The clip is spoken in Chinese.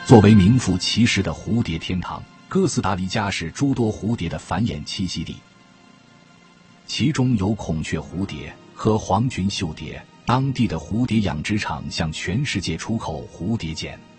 作为名副其实的蝴蝶天堂，哥斯达黎加是诸多蝴蝶的繁衍栖息地，其中有孔雀蝴蝶和黄裙绣蝶。当地的蝴蝶养殖场向全世界出口蝴蝶茧。